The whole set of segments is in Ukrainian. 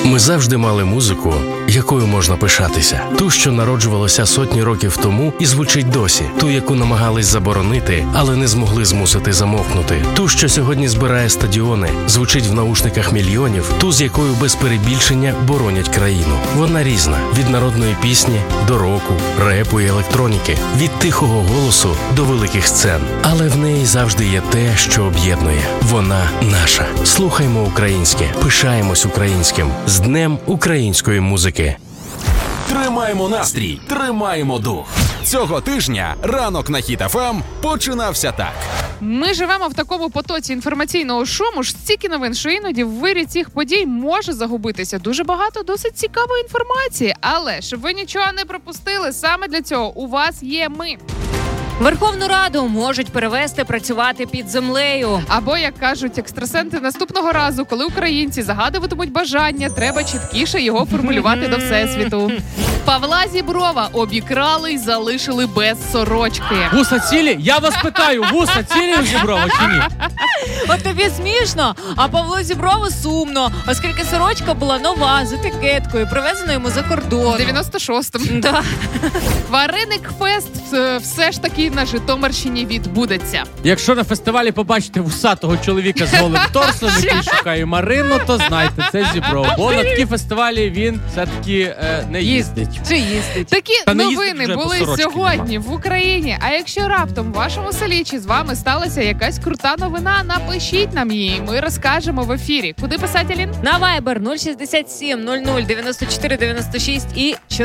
Ми завжди мали музику, якою можна пишатися. Ту, що народжувалася сотні років тому і звучить досі. Ту, яку намагались заборонити, але не змогли змусити замовкнути. Ту, що сьогодні збирає стадіони, звучить в наушниках мільйонів. Ту, з якою без перебільшення боронять країну. Вона різна. Від народної пісні до року, репу і електроніки. Від тихого голосу до великих сцен. Але в неї завжди є те, що об'єднує. Вона наша. Слухаймо українське. Пишаємось українським. З Днем української музики. Тримаємо настрій, тримаємо дух. Цього тижня ранок на Хіт ФМ починався так. Ми живемо в такому потоці інформаційного шуму, стільки новин, що іноді в вирі цих подій може загубитися дуже багато досить цікавої інформації. Але, щоб ви нічого не пропустили, саме для цього у вас є ми. Верховну Раду можуть перевести працювати під землею. Або, як кажуть екстрасенти, наступного разу, коли українці загадуватимуть бажання, треба чіткіше його формулювати до Всесвіту. Павла Зіброва обікрали й залишили без сорочки. Вуса цілі? Я вас питаю, вуса цілі у Зіброва чи ні? От тобі смішно, а Павлу Зіброву сумно, оскільки сорочка була нова, з етикеткою, привезена йому за кордон. 96-м. Да. Вареник Фест все ж таки на Житомирщині відбудеться. Якщо на фестивалі побачите вусатого чоловіка з голим торсом, який шукає Марину, то знайте, це Зібров. Бо на такі фестивалі він все-таки не їздить. Чи їздить? Такі Та не новини їздить вже, були бо сорочки сьогодні в Україні. А якщо раптом в вашому селі чи з вами сталася якась крута новина, напишіть нам її. Ми розкажемо в ефірі. Куди писати, Алін? На Viber 067 00 94 96 і 4.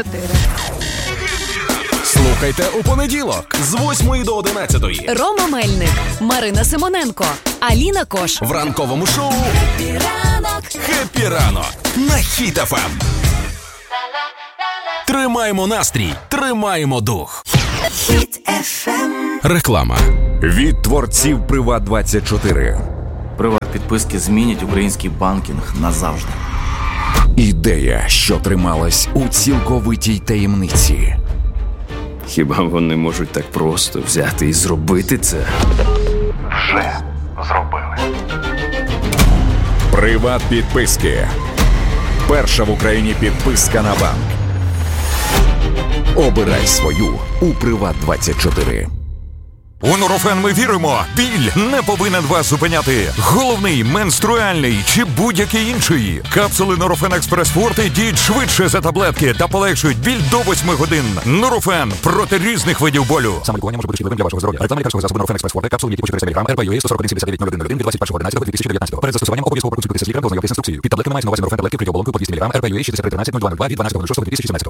Слухайте у понеділок з 8 до 11. Рома Мельник, Марина Симоненко, Аліна Кош. В ранковому шоу «Хеппі ранок» на Хіт ФМ. Тримаємо настрій, тримаємо дух. Хіт ФМ. Реклама. Від творців Приват24. Приват-підписки змінять український банкінг назавжди. Ідея, що трималась у цілковитій таємниці. Хіба вони можуть так просто взяти і зробити це? Вже зробили. Приват-підписки. Перша в Україні підписка на банк. Обирай свою у Приват24. У Нурофен ми віримо, біль не повинен вас зупиняти. Головний, менструальний чи будь-який інший. Капсули Нурофен Експрес Форте діють швидше за таблетки та полегшують біль до 8 годин. Нурофен проти різних видів болю. Саме лікування може бути шкідливим для вашого здоров'я. Реклама лікарського засобу Нурофен Експрес Форте. Капсули, які по 400 мг, РПЮ 141-79-01 від 21.11.2019. Перед застосуванням обов'язково проконсультуйтеся з лікарем та ознайомтесь з інструкцією. Під таблетками мається на увазі Нурофен таблетки при оболонку по 200 мг, РПЮ 6313-0202 від 12.06.2017.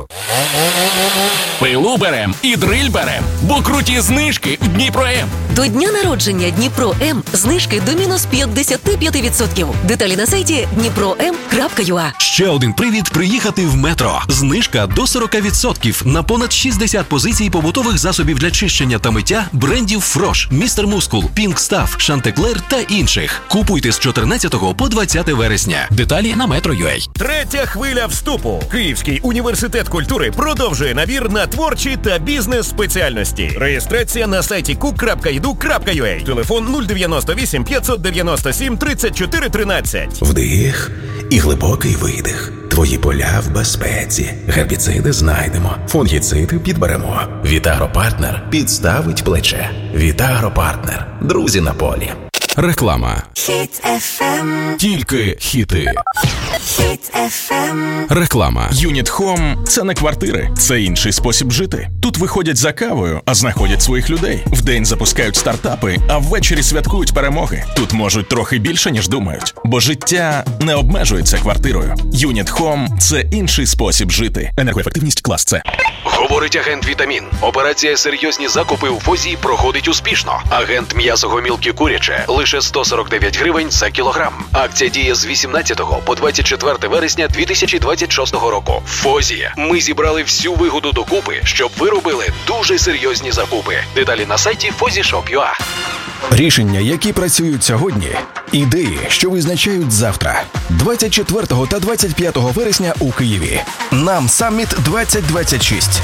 Пилу берем і дриль берем, бо круті знижки в Дніпро-М. До дня народження Дніпро-М знижки до мінус 55%. Деталі на сайті dnipro.m.ua. Ще один привід приїхати в Метро. Знижка до 40% на понад 60 позицій побутових засобів для чищення та миття брендів Фрош, Містер Мускул, Пінк Стаф, Шантеклер та інших. Купуйте з 14 по 20 вересня. Деталі на Metro.ua. Третя хвиля вступу. Київський університет культури продовжує набір на творчі та бізнес-спеціальності. Реєстрація на сайті cook.edu.ua. Телефон 098 597 34 13. Вдих і глибокий видих. Твої поля в безпеці. Гербіциди знайдемо. Фунгіциди підберемо. Вітагропартнер підставить плече. Вітагропартнер. Друзі на полі. Реклама. Хіт ФМ. Тільки хіти. Хіт ФМ. Реклама. Юніт Хом – це не квартири, це інший спосіб жити. Тут виходять за кавою, а знаходять своїх людей. Вдень запускають стартапи, а ввечері святкують перемоги. Тут можуть трохи більше, ніж думають. Бо життя не обмежується квартирою. Юніт Хом – це інший спосіб жити. Енергоефективність клас С. Говорить агент Вітамін. Операція «Серйозні закупи» у ФОЗі проходить успішно. Агент м'ясо-гомілки куряче – лише 149 гривень за кілограм. Акція діє з 18 по 24 вересня 2026 року. ФОЗі. Ми зібрали всю вигоду докупи, щоб ви робили дуже серйозні закупи. Деталі на сайті FOZIShop.ua. Рішення, які працюють сьогодні. Ідеї, що визначають завтра. 24 та 25 вересня у Києві. Нам Самміт 2026.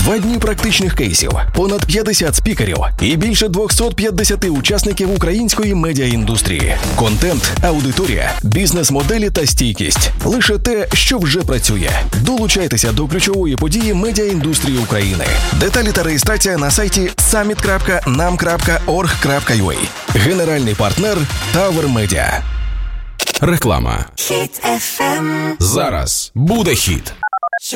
2 дні практичних кейсів, понад 50 спікерів і більше 250 учасників української медіаіндустрії. Контент, аудиторія, бізнес-моделі та стійкість. Лише те, що вже працює. Долучайтеся до ключової події медіаіндустрії України. Деталі та реєстрація на сайті summit.nam.org.ua. Генеральний партнер Tower Media. Реклама. Хіт FM. Зараз буде хіт.